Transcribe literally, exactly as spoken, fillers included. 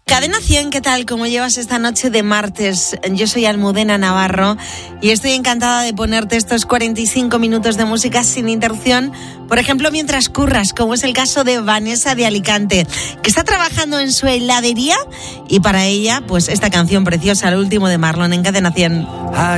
Cadena cien, ¿qué tal? ¿Cómo llevas esta noche de martes? Yo soy Almudena Navarro y estoy encantada de ponerte estos cuarenta y cinco minutos de música sin interrupción, por ejemplo, mientras curras, como es el caso de Vanessa de Alicante, que está trabajando en su heladería y para ella, pues esta canción preciosa, el último de Marlon en Cadena cien.